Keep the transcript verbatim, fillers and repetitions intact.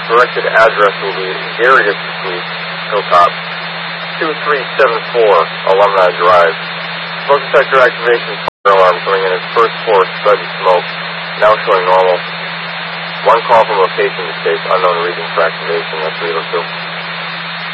Directed address will be Gary District Police, Hilltop, two three seven four Alumni Drive. Smoke detector activation, fire alarm coming in at first floor, sudden smoke, now showing normal. One call from location indicates unknown reason for activation, that's three oh two.